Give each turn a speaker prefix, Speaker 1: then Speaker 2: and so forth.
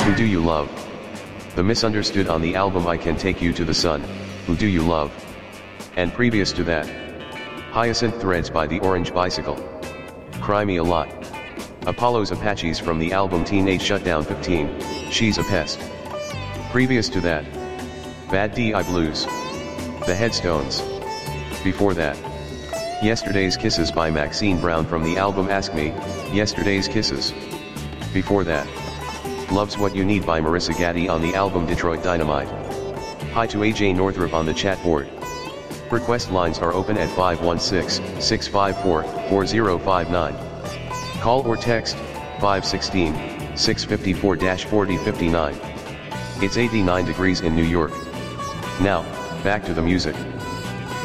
Speaker 1: Who Do You Love? The Misunderstood on the album I Can Take You to the Sun, Who Do You Love? And previous to that, Hyacinth Threads by the Orange Bicycle. Cry Me a Lot. Apollo's Apaches from the album Teenage Shutdown 15, She's a Pest. Previous to that, Bad D.I. Blues. The Headstones. Before that, Yesterday's Kisses by Maxine Brown from the album Ask Me, Yesterday's Kisses. Before that, Love's What You Need by Marissa Gatti on the album Detroit Dynamite. Hi to AJ Northrop on the chat board. Request lines are open at 516-654-4059. Call or text, 516-654-4059. It's 89 degrees in New York. Now, back to the music.